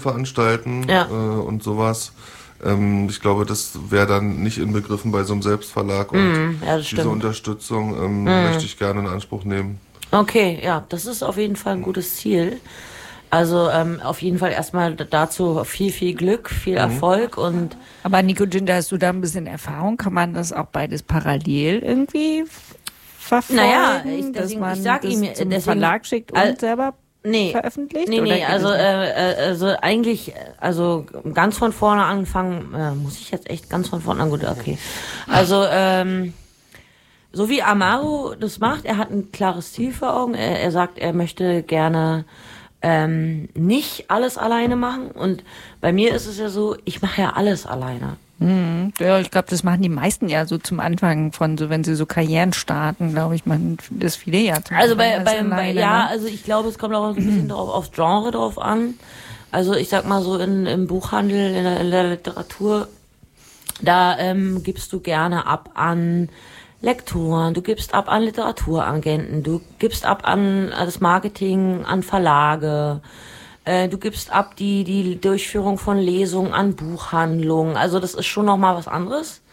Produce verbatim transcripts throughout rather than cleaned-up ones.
veranstalten ja. äh, und sowas. Ähm, ich glaube, das wäre dann nicht inbegriffen bei so einem Selbstverlag und mm, ja, diese Unterstützung ähm, mm. möchte ich gerne in Anspruch nehmen. Okay, ja, das ist auf jeden Fall ein gutes Ziel. Also ähm, auf jeden Fall erstmal dazu viel, viel Glück, viel mhm. Erfolg und... Aber Nico Ginter, hast du da ein bisschen Erfahrung? Kann man das auch beides parallel irgendwie verfolgen? Naja, ich, deswegen, dass man ich sag das ihm, zum deswegen, Verlag schickt und all, selber nee, veröffentlicht? Nee, nee, also, äh, also eigentlich, also ganz von vorne anfangen, äh, muss ich jetzt echt ganz von vorne an, gut, okay. Also, ähm, so wie Amaro das macht, er hat ein klares Ziel vor Augen, er, er sagt, er möchte gerne ähm, nicht alles alleine machen und bei mir ist es ja so, ich mache ja alles alleine. Mhm. Ja, ich glaube, das machen die meisten ja so zum Anfang von, so wenn sie so Karrieren starten, glaube ich, man das viele ja. Zum also bei, bei, alleine, bei ja, also ich glaube, es kommt auch ein bisschen drauf, aufs Genre drauf an. Also ich sag mal so in, im Buchhandel, in der, in der Literatur, da ähm, gibst du gerne ab an Lektoren, du gibst ab an Literaturagenten, du gibst ab an das Marketing, an Verlage, äh, du gibst ab die die Durchführung von Lesungen an Buchhandlungen. Also das ist schon nochmal was anderes.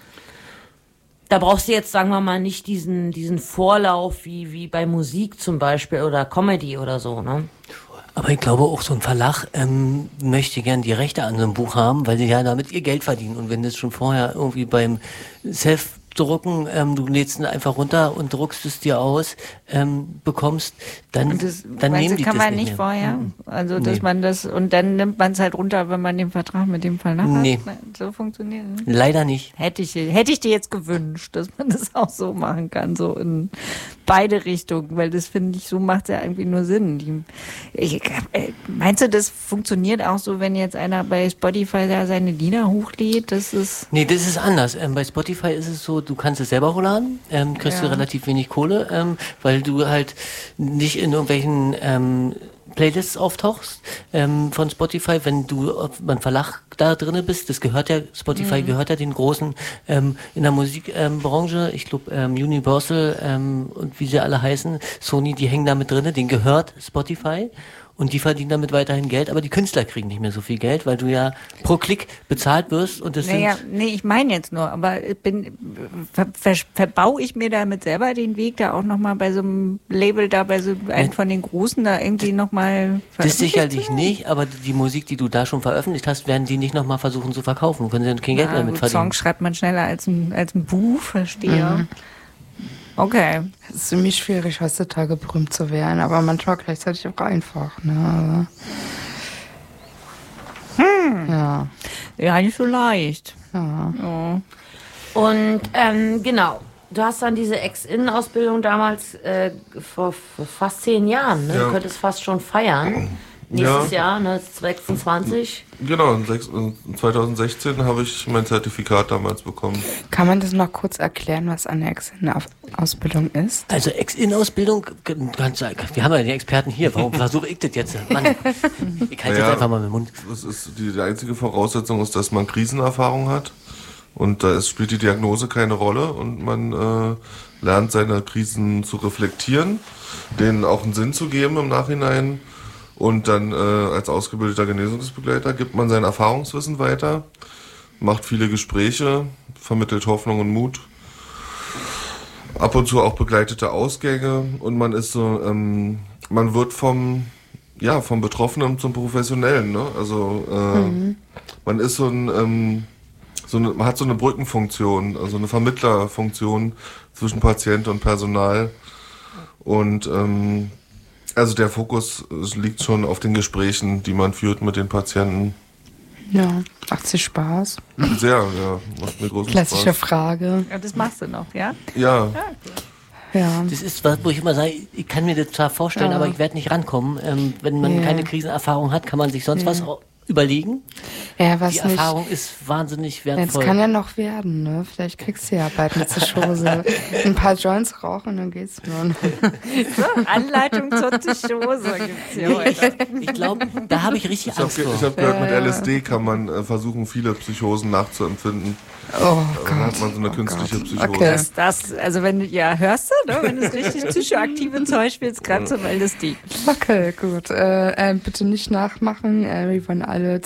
Da brauchst du jetzt, sagen wir mal, nicht diesen diesen Vorlauf wie wie bei Musik zum Beispiel oder Comedy oder so, ne? Aber ich glaube auch, so ein Verlag ähm, möchte gern die Rechte an so einem Buch haben, weil sie ja damit ihr Geld verdienen. Und wenn das schon vorher irgendwie beim Self drucken, ähm, du lädst ihn einfach runter und druckst es dir aus, ähm, bekommst, dann, das, dann nehmen die kann das man nicht nicht mehr. vorher. Mhm. Also, dass nee. man das, und dann nimmt man es halt runter, wenn man den Vertrag mit dem Verlag nee. hat. So funktioniert es. Leider nicht. Hätte ich, hätte ich dir jetzt gewünscht, dass man das auch so machen kann, so in beide Richtungen, weil das finde ich, so macht es ja irgendwie nur Sinn. Die, ich, äh, meinst du, das funktioniert auch so, wenn jetzt einer bei Spotify da seine Lieder hochlädt? Das ist. Nee, das ist anders. Ähm, bei Spotify ist es so, du kannst es selber hochladen. Ähm, kriegst ja. du relativ wenig Kohle, ähm, weil du halt nicht in irgendwelchen ähm, Playlists auftauchst ähm, von Spotify, wenn du beim Verlag da drinne bist. Das gehört ja, Spotify mhm. gehört ja den großen ähm, in der Musikbranche, ähm, ich glaube ähm, Universal ähm, und wie sie alle heißen, Sony, die hängen da mit drinne, denen gehört Spotify. Und die verdienen damit weiterhin Geld, aber die Künstler kriegen nicht mehr so viel Geld, weil du ja pro Klick bezahlt wirst und das naja, sind... Nee, ich meine jetzt nur, aber bin, ver, ver, verbau ich mir damit selber den Weg, da auch nochmal bei so einem Label da, bei so einem von den Großen da irgendwie nochmal Das sicherlich nicht, aber die Musik, die du da schon veröffentlicht hast, werden die nicht nochmal versuchen zu verkaufen. Können sie kein Geld Na, mehr mit verdienen. Songs schreibt man schneller als ein, als ein Buch, verstehe. Mhm. Okay. Es ist ziemlich schwierig, heutzutage berühmt zu werden, aber manchmal gleichzeitig auch einfach. Ne? Hm. Ja. Ja, nicht so leicht. Ja. Ja. Und ähm, genau, du hast dann diese Ex-In-Ausbildung damals äh, vor, vor fast zehn Jahren, ne? Ja. Du könntest fast schon feiern. Nächstes ja. Jahr, ne, sechsundzwanzig. Genau, in zwanzig sechzehn habe ich mein Zertifikat damals bekommen. Kann man das noch kurz erklären, was eine Ex-In-Ausbildung ist? Also Ex-In-Ausbildung, wir haben ja die Experten hier, warum versuche ich das jetzt? Mann, ich halte naja, jetzt einfach mal mit dem Mund. Das ist die, die einzige Voraussetzung ist, dass man Krisenerfahrung hat und da ist, spielt die Diagnose keine Rolle und man äh, lernt seine Krisen zu reflektieren, denen auch einen Sinn zu geben im Nachhinein. Und dann äh, als ausgebildeter Genesungsbegleiter gibt man sein Erfahrungswissen weiter, macht viele Gespräche, vermittelt Hoffnung und Mut, ab und zu auch begleitete Ausgänge und man ist so, ähm, man wird vom, ja, vom Betroffenen zum Professionellen, ne? Also äh, mhm. man ist so ein, ähm, so eine, man hat so eine Brückenfunktion, also eine Vermittlerfunktion zwischen Patient und Personal und ähm, also der Fokus liegt schon auf den Gesprächen, die man führt mit den Patienten. Ja, macht sich Spaß? Sehr, ja, macht mir großen Klassische Spaß. Frage. Ja, das machst du noch, ja? Ja. Ja, okay. Ja. Das ist was, wo ich immer sage, ich kann mir das zwar vorstellen, ja. aber ich werde nicht rankommen. Ähm, wenn man ja. keine Krisenerfahrung hat, kann man sich sonst ja. was überlegen. Ja, was Die nicht. Erfahrung ist wahnsinnig wertvoll. Jetzt kann ja noch werden, ne? Vielleicht kriegst du ja bald eine Zischose. Ein paar Joints rauchen, dann geht's schon. So, Anleitung zur Zischose gibt's hier heute. Ich glaube, da habe ich richtig Ich Angst habe vor. ich hab gehört, Ja, mit ja. L S D kann man äh, versuchen, viele Psychosen nachzuempfinden. Oh Dann hat Gott. man so eine oh künstliche Gott. Psychose. Okay. Das, das, also wenn du, ja, hörst du, ne? Wenn du das richtig psychoaktive Zeug spielst, gerade zum L S D. Okay, gut. Äh, äh, bitte nicht nachmachen. Äh, wir wollen alle